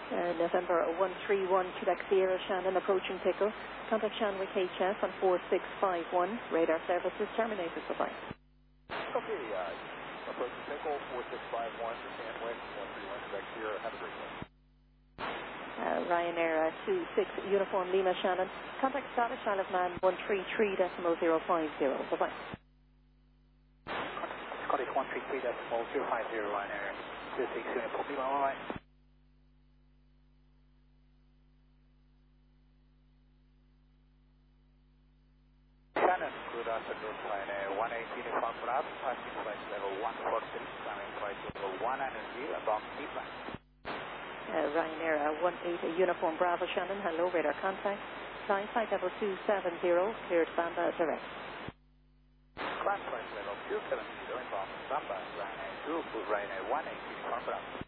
November 131, Quebec Sierra, Shannon approaching Pickle. Contact Shanwick HS on 4651. Radar services terminated. Bye-bye. Okay, approaching Pickle, 4651, Shanwick, 131, Quebec Sierra. Have a great day. Ryanair 26 Uniform Lima Shannon. Contact Scottish Isle of Man 133.050. Bye-bye. Scottish 133.050 Ryanair 26 Uniform Lima. Bye-bye. Shannon, good afternoon, Ryanair 180 Uniform Bravo, passing flight level 143, climbing flight level 190, about Deepland. Ryanair 18 Uniform Bravo Shannon. Hello, radar contact. Flying flight level 270, cleared Bamba direct. Climb flight level 270, inbound Bamba, Ryanair 2, Ryanair 180 Uniform Bravo.